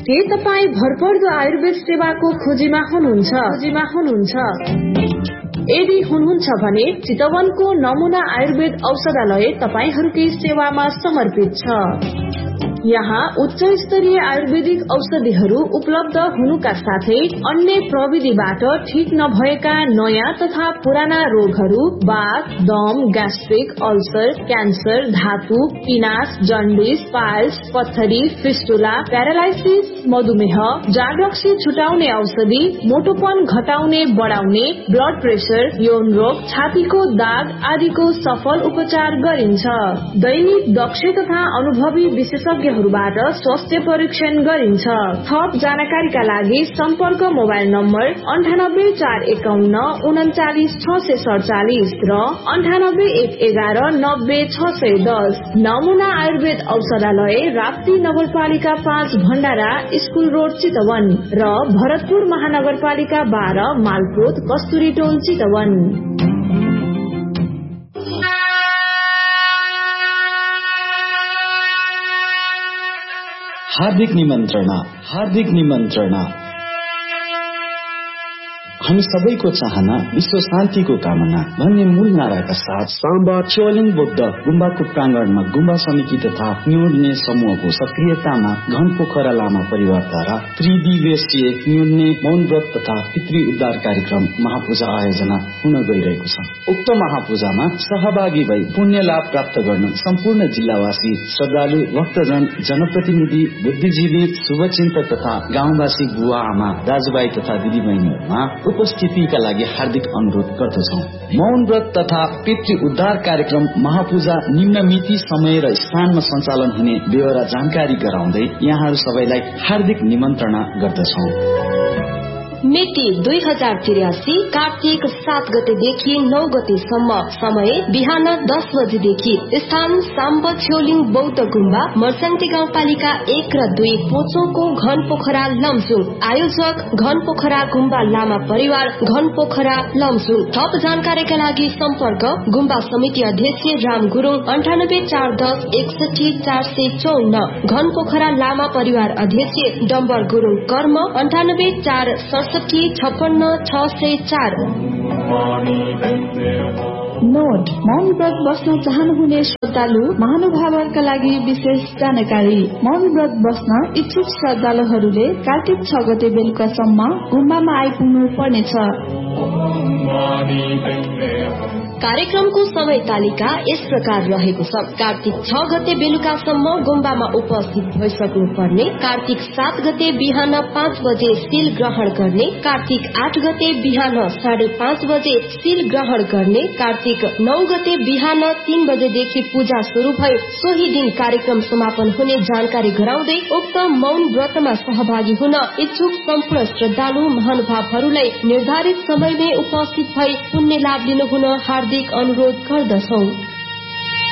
के तपाईँ भरपर्दो आयुर्वेद सेवाको खोजीमा हुनुहुन्छ? यदि हुनुहुन्छ भने चितवनको नमुना आयुर्वेद औषधालय तपाईहरूकै सेवामा समर्पित छ। यहाँ उच्च स्तरीय आयुर्वेदिक औषधिहरू उपलब्ध हुनुका साथै अन्य प्रविधिबाट ठीक नभएका नयाँ तथा पुराना रोगहरू वात, दम, ग्यास्ट्रिक, अल्सर, क्यान्सर, धातु, पिनास, जन्डिस, पाइल्स, पत्थरी, फिस्टुला, प्यारालाइसिस, मधुमेह, जागरक्सी छुटाउने औषधि, मोटोपन घटाउने बढाउने, ब्लड प्रेसर, यौन रोग, छातीको दाग आदिको सफल उपचार गरिन्छ। दैनिक दक्ष तथा अनुभवी विशेषज्ञ स्वास्थ्य परीक्षण गरिन्छ। थप जानकारीका लागि सम्पर्क मोबाइल नम्बर 9841599647 र 9811900610। नमुना आयुर्वेद औषधालय राप्ती नगरपालिका 5 भण्डारा स्कूल रोड चितवन र भरतपुर महानगरपालिका 12 मालपोत कस्तुरी टोल चितवन। हार्दिक निमन्त्रणा। हामी सबैको चाहना विश्व शान्तिको कामना भन्ने मूल नाराका साथ साम्बा चोलिङ बौद्ध गुम्बाको प्राङ्गणमा गुम्बा समिति तथा न्युर्ने समूहको सक्रियतामा घन पोखरा लामा परिवारद्वारा त्रिदिवसीय न्युर्ने मौन व्रत तथा पितृ उद्धार कार्यक्रम महापूजा आयोजना हुन गइरहेको छ। उक्त महापूजामा सहभागी भई पुण्य लाभ प्राप्त गर्न सम्पूर्ण जिल्लावासी श्रद्धालु भक्तजन जनप्रतिनिधि बुद्धिजीवी शुभचिन्तक तथा गाउँवासी बुवा आमा दाजुभाइ तथा दिदीबहिनीहरूमा उपस्थितिका लागि हार्दिक अनुरोध गर्दछौ। मौन व्रत तथा पितृ उद्धार कार्यक्रम महापूजा निम्न मिति समय र स्थानमा सञ्चालन हुने बेहोरा जानकारी गराउँदै यहाँहरू सबैलाई हार्दिक निमन्त्रणा गर्दछौ। मिति 2083 कार्तिक 7 गतेदेखि 9 गतेसम्म। समय बिहान 10 बजेदेखि। स्थान साम्ब छ्योलिङ बौद्ध गुम्बा मर्सन्ती गाउँपालिका 1 र 2 पोचोको घन पोखरा लमजुङ। आयोजक घन पोखरा गुम्बा लामा परिवार घन पोखरा लमजुङ। थप जानकारीका लागि सम्पर्क गुम्बा समिति अध्यक्ष राम गुरुङ 9841161454। घन पोखरा लामा परिवार अध्यक्ष डम्बर गुरुङ कर्म 984656 नोट। मौन व्रत बस्न चाहनुहुने श्रद्धालु महानुभावहरूका लागि विशेष जानकारी। मौन व्रत बस्न इच्छुक श्रद्धालुहरूले कार्तिक 6 गते बेलुकासम्म गुम्बामा आइपुग्नु पर्नेछ। कार्यक्रमको समय तालिका यस प्रकार रहेको छ। कार्तिक 6 गते बेलुकासम्म गुम्बामा उपस्थित भइसक्नु पर्ने। कार्तिक 7 गते बिहान 5 बजे सील ग्रहण गर्ने। कार्तिक 8 गते बिहान 5:30 बजे सील ग्रहण गर्ने। कार्तिक 9 गते बिहान 3 बजेदेखि पूजा शुरू भई सोही दिन कार्यक्रम समापन हुने जानकारी गराउँदै उक्त मौन व्रतमा सहभागी हुन इच्छुक सम्पूर्ण श्रद्धालु महानुभावहरूलाई निर्धारित समयमै उपस्थित भई पुण्य लाभ लिनुहुन हार्दिक अनुरोध गर्दछौ।